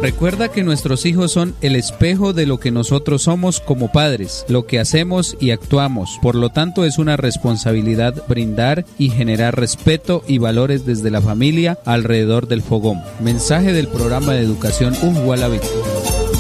Recuerda que nuestros hijos son el espejo de lo que nosotros somos como padres, lo que hacemos y actuamos. Por lo tanto, es una responsabilidad brindar y generar respeto y valores desde la familia alrededor del fogón. Mensaje del programa de educación Ujualabi.